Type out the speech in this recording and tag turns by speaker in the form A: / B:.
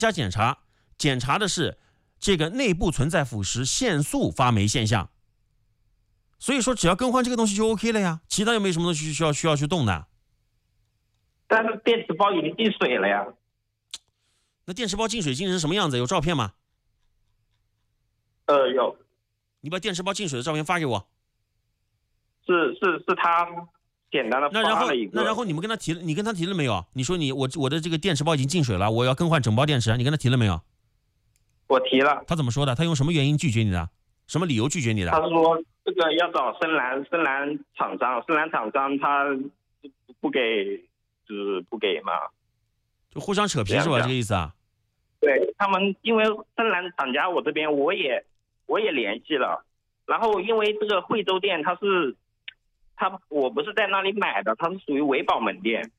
A: 家检查，检查的是这个内部存在腐蚀、限速发霉现象。所以说，只要更换这个东西就 OK 了呀，其他又没什么东西需要去动的。
B: 但是电池包已经进水了呀。
A: 那电池包进水进成什么样子？有照片吗？
B: 有。
A: 你把电池包进水的照片发给我。
B: 是他简单的发了一个。
A: 那然后你跟他提了没有？你说我的这个电池包已经进水了，我要更换整包电池，你跟他提了没有？
B: 我提了。
A: 他怎么说的？他用什么原因拒绝你的？什么理由拒绝你的？
B: 他说这个要找深蓝厂商，深蓝厂商他不给，就是不给嘛，
A: 就互相扯皮是吧？这个意思啊？
B: 对，他们因为深蓝厂家我这边我也联系了，然后因为这个惠州店我不是在那里买的，它是属于维保门店，